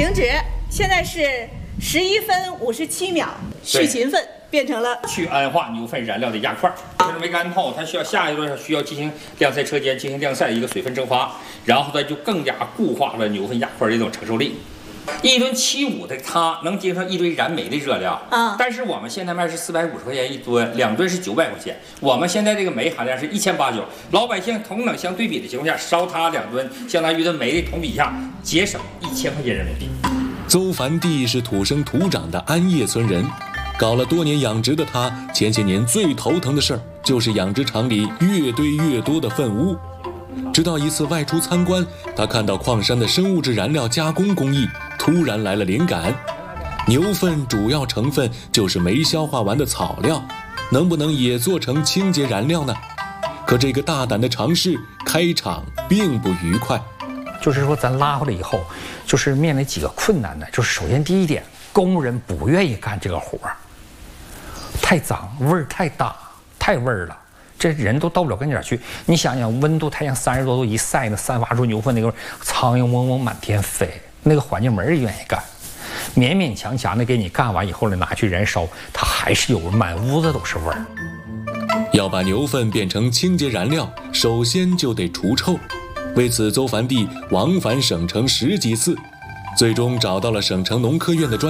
停止。现在是11分57秒，去勤奋变成了去氨化牛粪燃料的压块。就是煤干炮，它需要下一段需要进行晾晒车间进行晾晒一个水分蒸发，然后它就更加固化了牛粪压块的这种承受力。1吨75的它能接受1吨燃煤的热量但是我们现在卖是450块钱1吨，2吨是900块钱。我们现在这个煤含量是1890，老百姓同等相对比的情况下，烧它2吨，相当于在煤的同比下节省1000块钱人民币。 邹凡弟是土生土长的安业村人，搞了多年养殖的他，前些年最头疼的事儿就是养殖场里越堆越多的粪污。直到一次外出参观，他看到矿山的生物质燃料加工工艺，突然来了灵感。牛粪主要成分就是没消化完的草料，能不能也做成清洁燃料呢？可这个大胆的尝试开场并不愉快。 就是说咱拉回来以后，就是面临几个困难呢，就是首先第一点，工人不愿意干这个活儿，太脏，味儿太大，太味儿了，这人都到不了跟前去。你想想，温度太阳30多度一晒呢，散发出牛粪那个味儿，苍蝇嗡嗡满天飞，那个环境没人愿意干。勉勉强强的给你干完以后呢，拿去燃烧，它还是有满屋子都是味儿。 要把牛粪变成清洁燃料，首先就得除臭。为此，邹凡弟往返省城10几次，最终找到了省城农科院的专